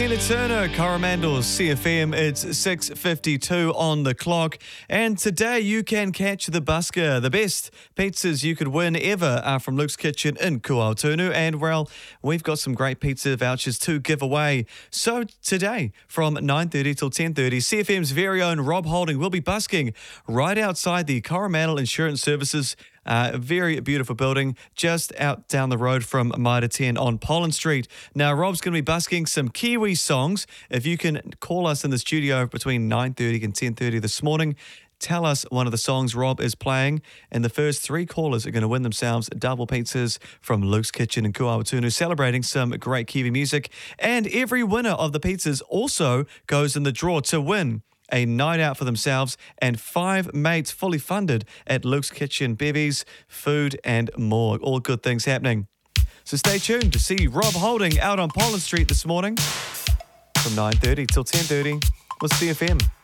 Tina Turner, Coromandel's CFM. It's 6:52 on the clock. And today you can catch the busker. The best pizzas you could win ever are from Luke's Kitchen in Kuaotunu. And, well, we've got some great pizza vouchers to give away. So today, from 9:30 till 10:30, CFM's very own Rob Holding will be busking right outside the Coromandel Insurance Services. A very beautiful building just out down the road from Mitre 10 on Pollen Street. Now, Rob's going to be busking some Kiwi songs. If you can call us in the studio between 9:30 and 10:30 this morning, tell us one of the songs Rob is playing, and the first three callers are going to win themselves double pizzas from Luke's Kitchen in Kuaotunu, celebrating some great Kiwi music. And every winner of the pizzas also goes in the draw to win a night out for themselves and 5 mates fully funded at Luke's Kitchen, bevies, food and more. All good things happening. So stay tuned to see Rob Holding out on Pollen Street this morning from 9:30 till 10:30 with CFM.